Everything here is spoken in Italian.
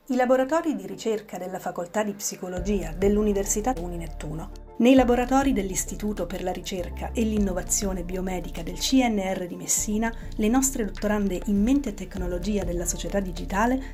I laboratori di ricerca della Facoltà di Psicologia dell'Università Uninettuno, nei laboratori dell'Istituto per la ricerca e l'innovazione biomedica del CNR di Messina, le nostre dottorande in mente e tecnologia della società digitale